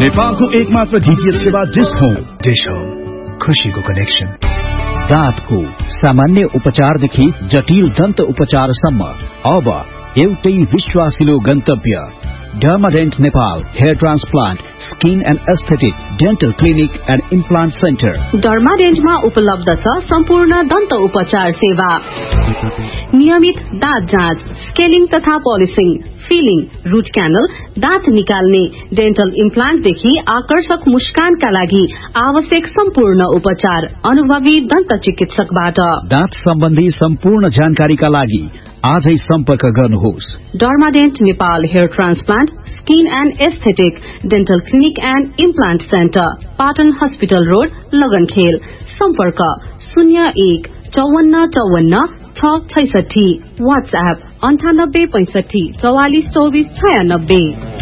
नेपालको एकमात्र डीटीएच सेवा डिश होम खुशीको कनेक्सन। दाँतको सामान्य उपचारदेखि जटिल दन्त उपचारसम्म अब एउटै विश्वासिलो गन्तव्य डर्माडेन्ट Nepal hair transplant skin and aesthetic dental clinic and implant centre. डर्माडेन्टमा उपलब्ध छ सम्पूर्ण दन्त उपचार सेवा, नियमित दाँत जाँच, स्केलिङ तथा पोलिसिङ, फिलिङ, रूट क्यानल, दाँत निकाल्ने, डेन्टल इम्प्लान्टदेखि आकर्षक मुस्कानका लागि आवश्यक सम्पूर्ण उपचार अनुभवी दन्त चिकित्सकबाट। दाँत सम्बन्धी सम्पूर्ण जानकारीका लागि आजै सम्पर्क गर्नुहोस्। डर्माडेन्ट Nepal hair transplant skin and aesthetic dental clinic and implant centre, Patan hospital road, लगनखेल। सम्पर्क 01 54 54 666। वाट्सएप 98 65 44 24 96।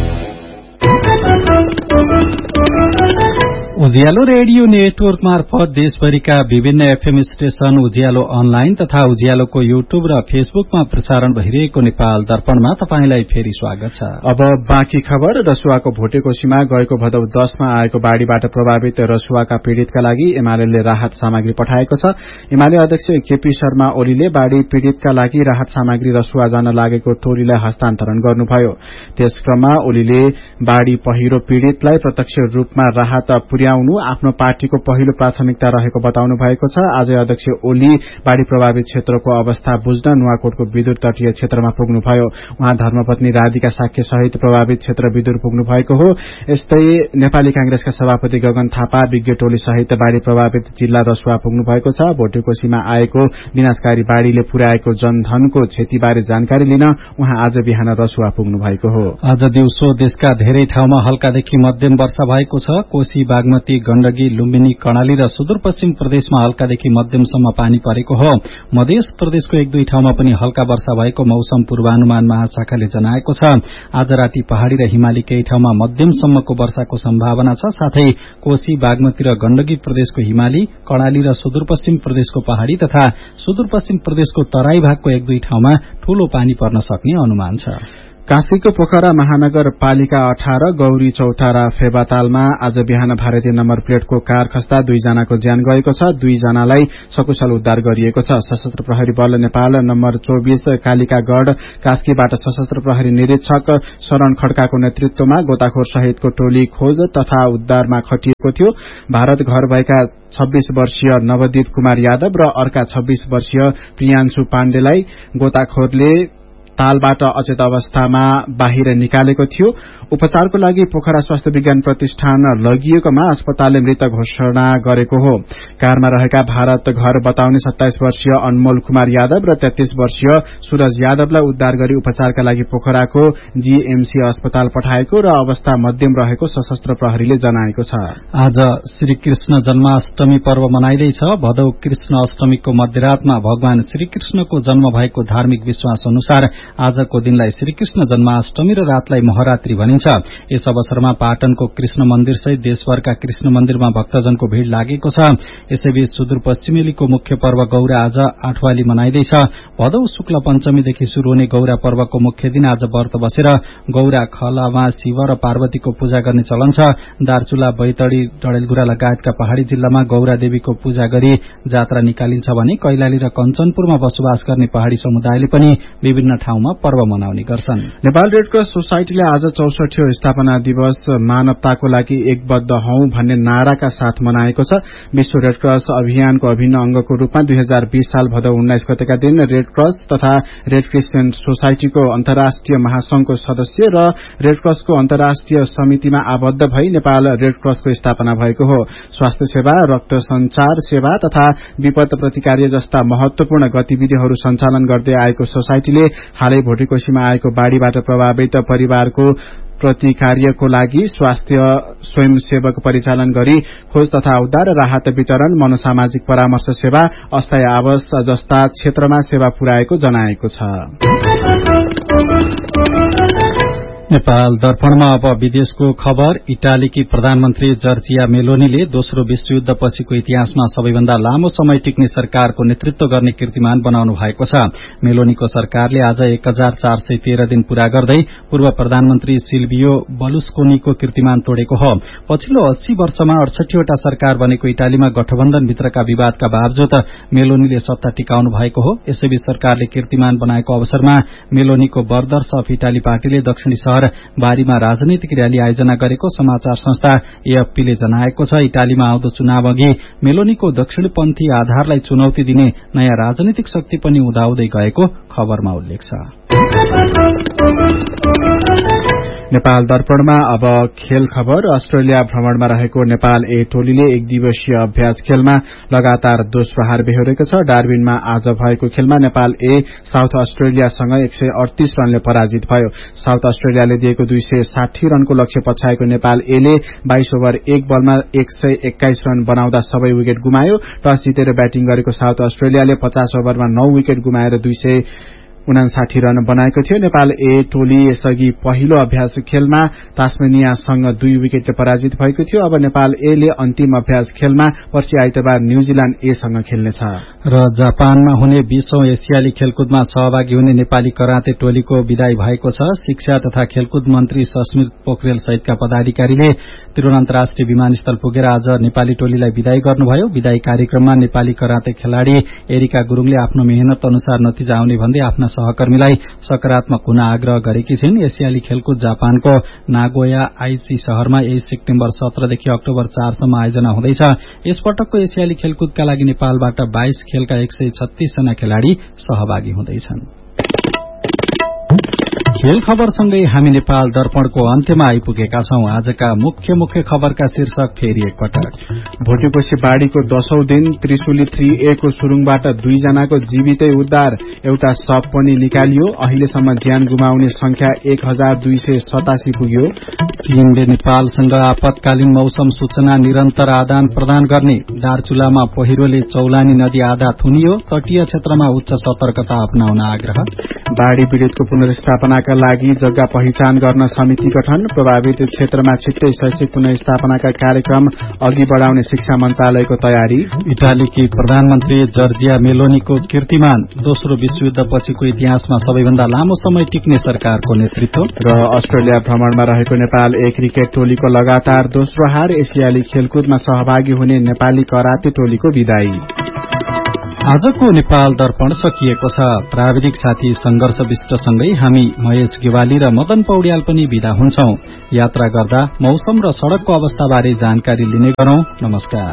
उज्यालो रेडियो नेटवर्क मार्फत देशभरिका विभिन्न एफएम स्टेशन, उज्यालो अनलाइन तथा उज्यालोको युट्युब र फेसबुकमा प्रसारण भइरहेको नेपाल दर्पणमा तपाईंलाई फेरि स्वागत छ। अब बाँकी खबर। रसुवाको भोटेकोशीमा गएको भदौ 10 मा आएको बाढ़ीबाट प्रभावित रसुवाका पीड़ितका लागि एमाले राहत सामग्री पठाएको छ। एमाले अध्यक्ष केपी शर्मा ओलीले बाढ़ी पीड़ितका लागि राहत सामग्री रसुवा जान लागेको टोलीलाई हस्तान्तरण गर्नुभयो। त्यसक्रममा ओलीले बाढ़ी पहिरो पीड़ितलाई प्रत्यक्ष रूपमा राहत पुर्याउनु आफ्नो पार्टीको पहिलो प्राथमिकता रहेको बताउनु भएको छ। आज अध्यक्ष ओली बाढ़ी प्रभावित क्षेत्रको अवस्था बुझ्न नुवाकोटको विदुर तटीय क्षेत्रमा पुग्नुभयो। उहाँ धर्मपत्नी राधिका साक्य सहित प्रभावित क्षेत्र विदुर पुग्नु भएको हो। यस्तै नेपाली कांग्रेसका सभापति गगन थापा विज्ञ टोली सहित बाढ़ी प्रभावित जिल्ला रसुवा पुग्नु भएको छ। भोटेकोशीमा आएको विनाशकारी बाढ़ीले पुर्याएको जनधनको क्षतिबारे जानकारी लिन उहाँ आज बिहान रसुवा पुग्नु भएको हो। आज दिउँसो देशका धेरै ठाउँमा हल्कादेखि मध्यम वर्षा भएको छ। कोशी, बागमती, गण्डकी, लुम्बिनी, कर्णाली र सुदूरपश्चिम प्रदेशमा हल्कादेखि मध्यमसम्म पानी परेको हो। मध्य प्रदेशको एक दुई ठाउँमा पनि हल्का वर्षा भएको मौसम पूर्वानुमान महाशाखाले जनाएको छ। आज राति पहाड़ी र हिमाली केही ठाउँमा मध्यमसम्मको वर्षाको सम्भावना छ। साथै कोशी, बागमती र गण्डकी प्रदेशको हिमाली, कर्णाली र सुदूरपश्चिम प्रदेशको पहाड़ी तथा सुदूरपश्चिम प्रदेशको तराई भागको एक दुई ठाउँमा ठूलो पानी पर्न सक्ने अनुमान छ। काशीको पोखरा महानगरपालिका 18 गौरी चौतारा फेबातालमा आज बिहान भारतीय नम्बर प्लेटको कार खस्दा 2 जनाको ज्यान गएको छ। 2 जनालाई सकुशल उद्धार गरिएको छ। सशस्त्र प्रहरी बल नेपाल नम्बर 24 कालिकागढ़ कास्कीबाट सशस्त्र प्रहरी निरीक्षक शरण खड्काको नेतृत्वमा गोताखोर सहितको टोली खोज तथा उद्धारमा खटिएको थियो। भारत घर भएका 26 वर्षीय नवदीप कुमार यादव र अर्का 26 वर्षीय प्रियान्शु पाण्डेलाई गोताखोरले तालबाट अचेत अवस्थामा बाहिर निकालेको थियो। उपचारको लागि पोखरा स्वास्थ्य विज्ञान प्रतिष्ठान लगिएकोमा अस्पतालले मृत घोषणा गरेको हो। कारमा रहेका भारत घर बताउने 27 वर्षीय अनमोल कुमार यादव र 33 वर्षीय सूरज यादवलाई उद्धार गरी उपचारका लागि पोखराको जीएमसी अस्पताल पठाएको र अवस्था मध्यम रहेको सशस्त्र प्रहरीले जनाएको छ। आज श्रीकृष्ण जन्माष्टमी पर्व मनाइँदैछ। भदौ कृष्ण अष्टमीको मध्यरातमा भगवान श्रीकृष्णको जन्म भएको धार्मिक विश्वास अनुसार आजको दिनलाई श्रीकृष्ण जन्माष्टमी र रातलाई महारात्रि भनिन्छ। यस अवसरमा पाटनको कृष्ण मन्दिर सहित देशभरका कृष्ण मन्दिरमा भक्तजनको भीड़ लागेको छ। यसैबीच सुदूरपश्चिमेलीको मुख्य पर्व गौरा आज आठवाली मनाइँदैछ। भदौ शुक्ल पञ्चमीदेखि शुरू हुने गौरा पर्वको मुख्य दिन आज व्रत बसेर गौरा खलामा शिव र पार्वतीको पूजा गर्ने चलन छ। दार्चुला, बैतडी, डडेलधुरा लगायतका पहाड़ी जिल्लामा गौरा देवीको पूजा गरी जात्रा निकालिन्छ भने कैलाली र कञ्चनपुरमा बसोबास गर्ने पहाड़ी समुदायले पनि विभिन्न ठाउँमा पर्व मनाउने गर्छन्। नेपाल रेडक्रस सोसाइटीले आज 64औं स्थापना दिवस मानवताको लागि एकबद्ध हौं भन्ने नाराका साथ मनाएको छ। विश्व रेडक्रस अभियानको अभिन्न अंगको रूपमा 2020 साल भदौ 19 गतेका दिन रेडक्रस तथा रेड क्रिस्चियन सोसाइटीको अन्तर्राष्ट्रिय महासंघको सदस्य र रेडक्रसको अन्तर्राष्ट्रिय समितिमा आबद्ध भई नेपाल रेडक्रसको स्थापना भएको हो। स्वास्थ्य सेवा, रक्त संचार सेवा तथा विपद प्रतिकार जस्ता महत्वपूर्ण गतिविधिहरू सञ्चालन गर्दै आएको सोसाइटीले हालै भोटेकोशीमा आएको बाढ़ीबाट प्रभावित परिवारको प्रतिकार्यको लागि स्वास्थ्य स्वयंसेवक परिचालन गरी खोज तथा उद्धार, राहत वितरण, मनोसामाजिक परामर्श सेवा, अस्थायी आवास जस्ता क्षेत्रमा सेवा पुर्याएको जनाएको छ। नेपाल दर्पणमा अब विदेशको खबर। इटालीकी प्रधानमन्त्री जर्जिया मेलोनीले दोस्रो विश्वयुद्ध पछिको इतिहासमा सबैभन्दा लामो समय टिक्ने सरकारको नेतृत्व गर्ने कीर्तिमान बनाउनु भएको छ। मेलोनीको सरकारले आज 1413 दिन पूरा गर्दै पूर्व प्रधानमन्त्री सिल्भियो बर्लुस्कोनीको कीर्तिमान तोडेको हो। पछिल्लो 80 वर्षमा 68 वटा सरकार बनेको इटालीमा गठबन्धनभित्रका विवादका बावजुद मेलोनीले सत्ता टिकाउनु भएको हो। यसैबीच सरकारले कीर्तिमान बनाएको अवसरमा मेलोनीको बर्दर्स अफ इटाली पार्टीले दक्षिणी शहर बारीमा राजनैतिक रयाली आयोजना गरेको समाचार संस्था एएफपीले जनाएको छ। इटालीमा आउँदो चुनाव अघि मेलोनीको दक्षिणपन्थी आधारलाई चुनौती दिने नयाँ राजनैतिक शक्ति पनि उदाउँदै गएको खबरमा उल्लेख छ। नेपाल दर्पणमा अब खेल खबर। अस्ट्रेलिया भ्रमणमा रहेको नेपाल ए टोलीले एक दिवसीय अभ्यास खेलमा लगातार दोस्रो हार बेहोरेको छ। डार्बिनमा आज भएको खेलमा नेपाल ए साउथ अस्ट्रेलियासँग 138 रनले पराजित भयो। साउथ अस्ट्रेलियाले दिएको 260 रनको लक्ष्य पछ्याएको नेपाल एले 22 ओभर 1 बलमा 121 रन बनाउँदा सबै विकेट गुमायो। टस जितेर ब्याटिङ गरेको साउथ अस्ट्रेलियाले 50 ओभरमा 9 विकेट गुमाएर 259 रन बनाएको थियो। नेपाल ए टोली यसअघि पहिलो अभ्यास खेलमा तास्मेनियासँग 2 विकेटले पराजित भएको थियो। अब नेपाल ए ले अन्तिम अभ्यास खेलमा पर्सि आइतबार न्यूजील्याण्ड ए सँग खेल्नेछ। र जापानमा हुने 20औं एसियाली खेलकुदमा सहभागी हुने नेपाली कराते टोलीको विदाई भएको छ। शिक्षा तथा खेलकुद मन्त्री सस्मित पोखरेल सहितका पदाधिकारीले त्रिभुवन अन्तर्राष्ट्रिय विमानस्थल पुगेर आज नेपाली टोलीलाई विदाई गर्नुभयो। विदाई कार्यक्रममा नेपाली कराते खेलाड़ी एरिका गुरूङले आफ्नो मेहनत अनुसार नतिजा आउने भन्दै आफ्ना सहकर्मीलाई सकारात्मक हुन आग्रह गरेकी छिन्। एसियाली खेलकुद जापानको नागोया आइची शहरमा 1 सेप्टेम्बर 17 देखि अक्टोबर 4 सम्म आयोजना हुँदैछ। यसपटकको एसियाली खेलकुदका लागि नेपालबाट 22 खेलका 136 जना खेलाड़ी सहभागी हुँदैछन्। खेल खबरसँगै हामी नेपाल दर्पणको अन्त्यमा आइपुगेका छौं। आजका मुख्य मुख्य खबरका शीर्षक फेरि एकपटक। भोटेकोशी बाढ़ीको 10औं दिन त्रिशुली 3A को सुरुङबाट 2 जनाको जीवितै उद्धार, एउटा शव पनि निकालियो। अहिलेसम्म ज्यान गुमाउने संख्या 1287 पुग्यो। चीनले नेपालसँग आपतकालीन मौसम सूचना निरन्तर आदान प्रदान गर्ने, दार्चुलामा पहिरोले चौलानी नदी आधा थुनियो। तटीय क्षेत्रमा उच्च सतर्कता अपनाउन आग्रह। बाढ़ी पीड़ितको पुनर्स्थापनाका लागि जग्गा पहिचान गर्न समिति गठन, प्रभावित क्षेत्रमा छिट्टै शैक्षिक पुनर्स्थापनाका कार्यक्रम अघि बढ़ाउने शिक्षा मन्त्रालयको तयारी। इटालीकी प्रधानमन्त्री जर्जिया मेलोनीको कीर्तिमान, दोस्रो विश्वयुद्ध पछिको इतिहासमा सबैभन्दा लामो समय टिक्ने सरकारको नेतृत्व। र अस्ट्रेलिया भ्रमणमा रहेको नेपाल ए क्रिकेट टोलीको लगातार दोस्रो हार, एसियाली खेलकुदमा सहभागी हुने नेपाली कराते टोलीको विदाई। आजको नेपाल दर्पण सकिएको छ। प्राविधिक साथी संघर्ष विष्टसँगै हामी महेश गेवाली र मदन पौड्याल पनि विदा हुन्छौं। यात्रा गर्दा मौसम र सड़कको अवस्थाबारे जानकारी लिने गरौं। नमस्कार।